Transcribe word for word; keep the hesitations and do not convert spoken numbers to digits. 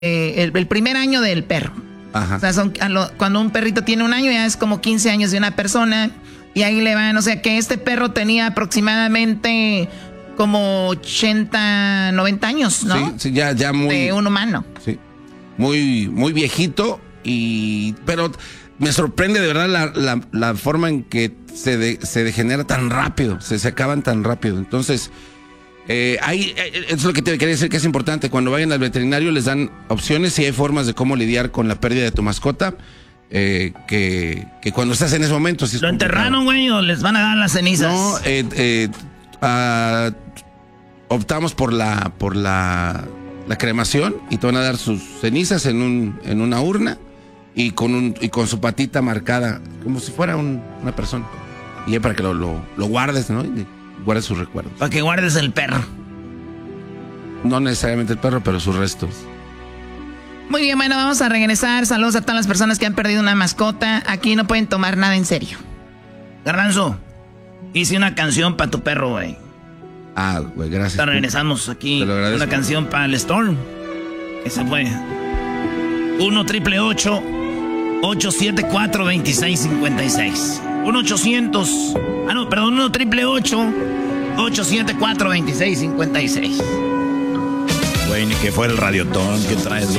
eh, el, el primer año del perro. Ajá. O sea, son, a lo, cuando un perrito tiene un año ya es como quince años de una persona y ahí le van, o sea que este perro tenía aproximadamente como ochenta, noventa años, ¿no? Sí, sí, ya, ya muy... De un humano. Sí, muy, muy viejito y... Pero me sorprende de verdad la, la, la forma en que se, de, se degenera tan rápido, se, se acaban tan rápido. Entonces... Eh, hay, eso es lo que te quería decir que es importante. Cuando vayan al veterinario les dan opciones y hay formas de cómo lidiar con la pérdida de tu mascota. Eh, que, que cuando estás en ese momento si es ¿Lo enterraron, güey, o les van a dar las cenizas? No, eh, eh, uh, optamos por la por la, la cremación y te van a dar sus cenizas en un en una urna y con un y con su patita marcada como si fuera un, una persona y ya para que lo, lo, lo guardes, ¿no? Y, guarda sus recuerdos. Para que guardes el perro. No necesariamente el perro, pero sus restos. Muy bien, bueno, vamos a regresar. Saludos a todas las personas que han perdido una mascota. Aquí no pueden tomar nada en serio. Garbanzo, hice una canción para tu perro, güey. Ah, güey, gracias. Ahora regresamos aquí. Una canción para el Storm. Esa fue. uno triple ocho, ocho siete cuatro, dos seis cinco seis. uno ochocientos. Ah, no, perdón, uno triple ocho, ocho siete cuatro, dos seis cinco seis. Güey, ni que fuera el radiotón que traes, güey.